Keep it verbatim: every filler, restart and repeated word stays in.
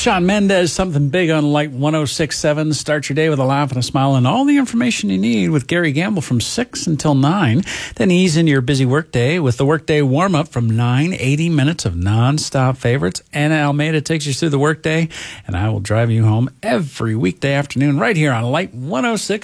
Shawn Mendes, Something Big on Light one oh six point seven. Start your day with a laugh and a smile and all the information you need with Gary Gamble from six until nine. Then ease into your busy workday with the Workday Warm-Up from nine, eighty minutes of nonstop favorites. Anna Almeida takes you through the workday, and I will drive you home every weekday afternoon right here on Light one oh six point seven.